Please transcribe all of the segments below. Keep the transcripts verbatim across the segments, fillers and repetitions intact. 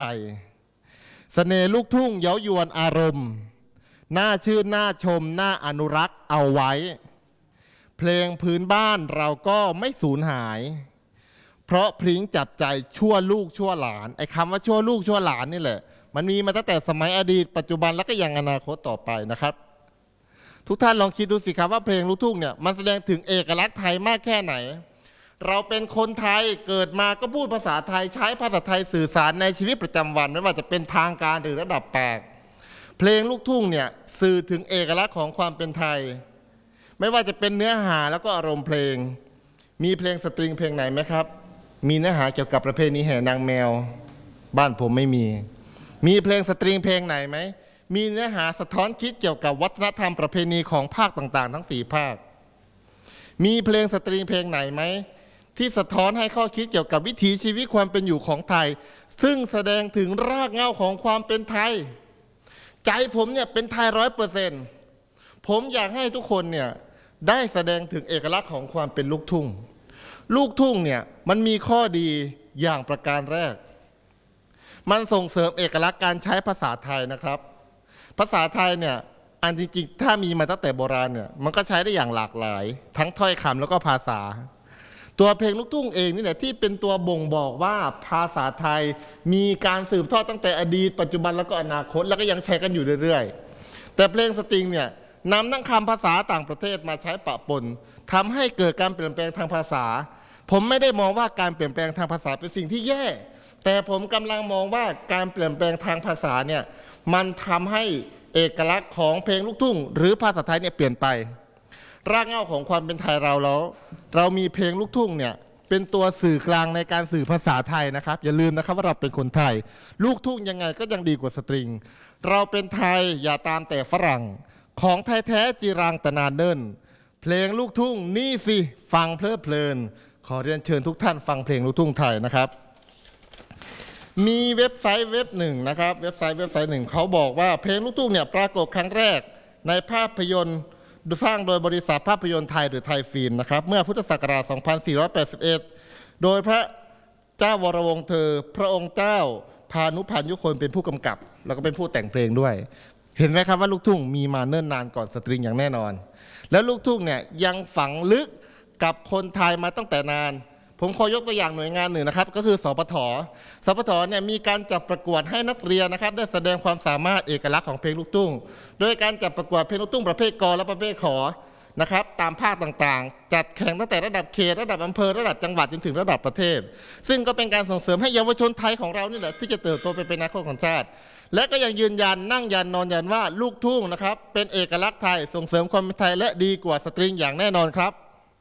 ไทยเสน่ห์ลูกทุ่งเย้ายวนอารมณ์น่าชื่นน่าชมน่าอนุรักษ์เอาไว้เพลงพื้นบ้านเราก็ไม่สูญหายเพราะพริ้งจับใจชั่วลูกชั่วหลานไอ้คำว่าชั่วลูกชั่วหลานนี่แหละมันมีมาตั้งแต่สมัยอดีตปัจจุบันแล้วก็ยังอนาคตต่อไปนะครับทุกท่านลองคิดดูสิครับว่าเพลงลูกทุ่งเนี่ยมันแสดงถึงเอกลักษณ์ไทยมากแค่ไหนเราเป็นคนไทยเกิดมาก็พูดภาษาไทยใช้ภาษาไทยสื่อสารในชีวิตประจำวันไม่ว่าจะเป็นทางการหรือระดับปากเพลงลูกทุ่งเนี่ยสื่อถึงเอกลักษณ์ของความเป็นไทยไม่ว่าจะเป็นเนื้อหาแล้วก็อารมณ์เพลงมีเพลงสตริงเพลงไหนไหมครับมีเนื้อหาเกี่ยวกับประเพณีแห่นางแมวบ้านผมไม่มีมีเพลงสตริงเพลงไหนไหมมีเนื้อหาสะท้อนคิดเกี่ยวกับวัฒนธรรมประเพณีของภาคต่างๆทั้งสี่ภาคมีเพลงสตริงเพลงไหนไหมที่สะท้อนให้ข้อคิดเกี่ยวกับวิถีชีวิตความเป็นอยู่ของไทยซึ่งแสดงถึงรากเหง้าของความเป็นไทยใจผมเนี่ยเป็นไทยร้อยเปอร์เซ็นต์ผมอยากให้ทุกคนเนี่ยได้แสดงถึงเอกลักษณ์ของความเป็นลูกทุ่งลูกทุ่งเนี่ยมันมีข้อดีอย่างประการแรกมันส่งเสริมเอกลักษณ์การใช้ภาษาไทยนะครับภาษาไทยเนี่ยอันจริงๆถ้ามีมาตั้งแต่โบราณเนี่ยมันก็ใช้ได้อย่างหลากหลายทั้งถ้อยคำแล้วก็ภาษาตัวเพลงลูกทุ่งเองนี่แหละที่เป็นตัวบ่งบอกว่าภาษาไทยมีการสืบทอดตั้งแต่อดีตปัจจุบันแล้วก็อนาคตแล้วก็ยังใช้กันอยู่เรื่อยๆแต่เพลงสตริงเนี่ยนำทั้งคำภาษาต่างประเทศมาใช้ปะปนทำให้เกิดการเปลี่ยนแปลงทางภาษาผมไม่ได้มองว่าการเปลี่ยนแปลงทางภาษาเป็นสิ่งที่แย่แต่ผมกำลังมองว่าการเปลี่ยนแปลงทางภาษาเนี่ยมันทำให้เอกลักษณ์ของเพลงลูกทุ่งหรือภาษาไทยเนี่ยเปลี่ยนไปรากเหง้าของความเป็นไทยเราแล้วเรามีเพลงลูกทุ่งเนี่ยเป็นตัวสื่อกลางในการสื่อภาษาไทยนะครับอย่าลืมนะครับว่าเราเป็นคนไทยลูกทุ่งยังไงก็ยังดีกว่าสตริงเราเป็นไทยอย่าตามแต่ฝรั่งของไทยแท้จีรังแต่นานเนิ่นเพลงลูกทุ่งนี่สิฟังเพลิดเพลินขอเรียนเชิญทุกท่านฟังเพลงลูกทุ่งไทยนะครับมีเว็บไซต์เว็บหนึ่งนะครับเว็บไซต์เว็บไซต์หนึ่งเขาบอกว่าเพลงลูกทุ่งเนี่ยปรากฏครั้งแรกในภาพยนตร์สร้างโดยบริษัทภาพยนตร์ไทยหรือไทยฟิล์มนะครับเมื่อพุทธศักราช สองพันสี่ร้อยแปดสิบเอ็ด โดยพระเจ้าวรวงศ์เธอพระองค์เจ้าพานุพันธ์ยุคนเป็นผู้กำกับแล้วก็เป็นผู้แต่งเพลงด้วยเห็นไหมครับว่าลูกทุ่งมีมาเนิ่นนานก่อนสตริงอย่างแน่นอนแล้วลูกทุ่งเนี่ยยังฝังลึกกับคนไทยมาตั้งแต่นานผมขอยกตัวอย่างหน่วยงานหนึ่งนะครับก็คือสปทสปทเนี่ยมีการจัดประกวดให้นักเรียนนะครับได้แสดงความสามารถเอกลักษณ์ของเพลงลูกทุ่งโดยการจัดประกวดเพลงลูกทุ่งประเภทกและประเภทขอนะครับตามภาคต่างๆจัดแข่งตั้งแต่ระดับเขตระดับอำเภอระดับจังหวัดจนถึงระดับประเทศซึ่งก็เป็นการส่งเสริมให้เยาวชนไทยของเรานี่แหละที่จะเติบโตไปเป็นอนาคตของชาติและก็ยังยืนยันนั่งยันนอนยันว่าลูกทุ่งนะครับเป็นเอกลักษณ์ไทยส่งเสริมความเป็นไทยและดีกว่าสตริงอย่างแน่นอนครับ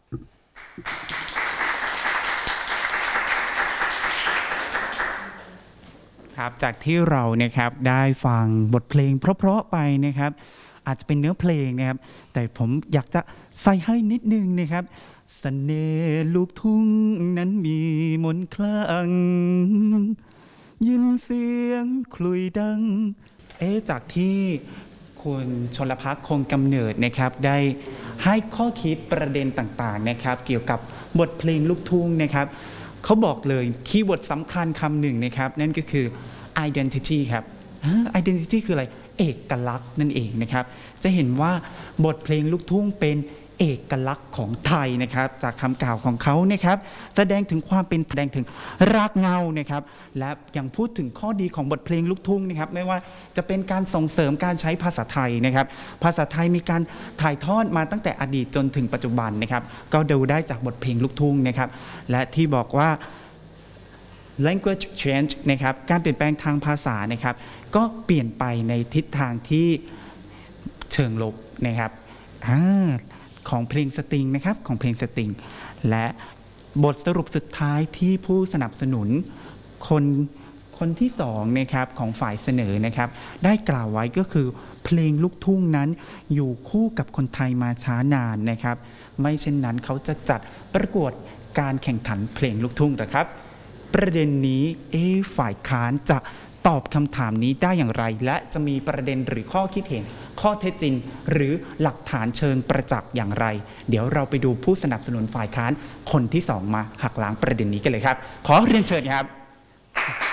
ครับจากที่เรานะครับได้ฟังบทเพลงเพราะๆไปนะครับอาจจะเป็นเนื้อเพลงนะครับแต่ผมอยากจะใส่ให้นิดนึงนะครับเสน่ห์ลูกทุ่งนั้นมีมนต์คลั่งยินเสียงคลุยดังเอ๊ะจากที่คุณชลภักดิ์คงกำเนิดนะครับได้ให้ข้อคิดประเด็นต่างๆนะครับเกี่ยวกับบทเพลงลูกทุ่งนะครับเขาบอกเลยคีย์เวิร์ดสำคัญคำหนึ่งนะครับนั่นก็คือ identity ครับ identity คืออะไรเอกลักษณ์นั่นเองนะครับจะเห็นว่าบทเพลงลูกทุ่งเป็นเอกลักษณ์ของไทยนะครับจากคำกล่าวของเขานะครับแสดงถึงความเป็นแสดงถึงรากเหง้านะครับและยังพูดถึงข้อดีของบทเพลงลูกทุ่งนะครับไม่ว่าจะเป็นการส่งเสริมการใช้ภาษาไทยนะครับภาษาไทยมีการถ่ายทอดมาตั้งแต่อดีตจนถึงปัจจุบันนะครับก็ดูได้จากบทเพลงลูกทุ่งนะครับและที่บอกว่า language change นะครับการเปลี่ยนแปลงทางภาษานะครับก็เปลี่ยนไปในทิศทางที่เชิงลบนะครับของเพลงสตริงนะครับของเพลงสตริงและบทสรุปสุดท้ายที่ผู้สนับสนุนคนคนที่สองนะครับของฝ่ายเสนอนะครับได้กล่าวไว้ก็คือเพลงลูกทุ่งนั้นอยู่คู่กับคนไทยมาช้านานนะครับไม่เช่นนั้นเขาจะจัดประกวดการแข่งขันเพลงลูกทุ่งหรอครับประเด็นนี้เอ๊ะฝ่ายค้านจะตอบคำถามนี้ได้อย่างไรและจะมีประเด็นหรือข้อคิดเห็นข้อเท็จจริงหรือหลักฐานเชิงประจักษ์อย่างไรเดี๋ยวเราไปดูผู้สนับสนุนฝ่ายค้านคนที่สองมาหักล้างประเด็นนี้กันเลยครับขอเรียนเชิญครับ